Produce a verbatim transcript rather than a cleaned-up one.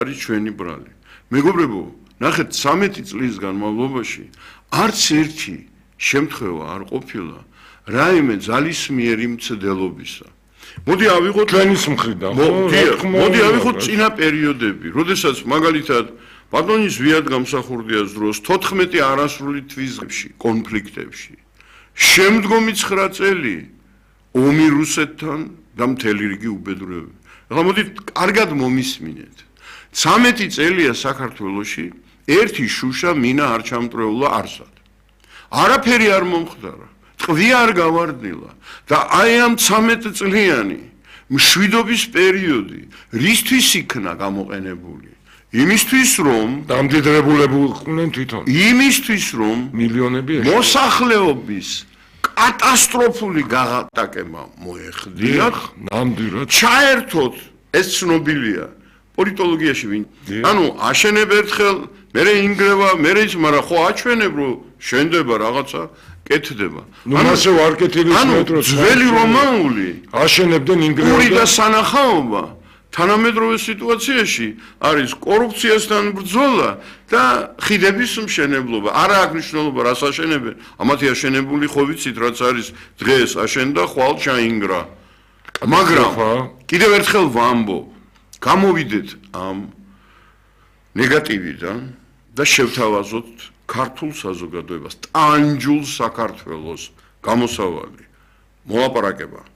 არის ჩვენი ბრალი. მეგობრებო, ნახეთ ცამეტი წლის განმავლობაში არც ერთი შემთხვევა არ ყოფილა რაიმე ძალისმიერი მცდელობისა. მოდი ავიღოთ ჩვენის მხრიდან, მოდი ავიღოთ წინა პერიოდები, როდესაც მაგალითად ბატონის ვიად გამსახურდიას დროს თოთხმეტი არასრული თვისებში, კონფლიქტებში. შემდგომი ცხრა წელი ომი რუსეთთან და მთელი რიგი უბედურებები. ახლა მოდით კარგად მომისმინეთ. ცამეტი წელია საქართველოში ერთი შუშა მინა არ ჩამტრეულა არსად. არაფერი არ მომხდარა. ტყვი არ გავარდნილა და აი ამ ცამეტ წლიანი მშვიდობის პერიოდი რისთვის იქნა გამოყენებული? იმისთვის რომ დამდიდრებულებულყვნენ თვითონ. იმისთვის რომ მილიონები მოსახლეობის კატასტროფული გაღატაკება მოეხდიათ, ნამდვილად ჩაერთოთ, ეს ცნობილია პოლიტოლოგიაში ვინ. ანუ აშენებ ერთხელ, მერე ინგრევა, მერე ის, მაგრამ ხო აჩვენებ რომ შენდება რაღაცა კეთდება. ნუ მასე ვარკეთილის მეტროს. ძველი რომაული აშენებდნენ ინგრევა პური და სანახაობა თანამედროვე სიტუაციაში არის კორუფციასთან ბრძოლა და ხიდების მშენებლობა. არა აქვს მნიშვნელობა რას აშენებენ. ამათი აშენებული ხო ვიცით რაც არის დღეს აშენდა ხვალ ჩაინგრა. მაგრამ კიდევ ერთხელ ვამბობ, გამოვიდეთ ამ ნეგატივიდან და შევთავაზოთ ქართულ საზოგადოებას, ტანჯულ საქართველოს გამოსავალი, მოლაპარაკება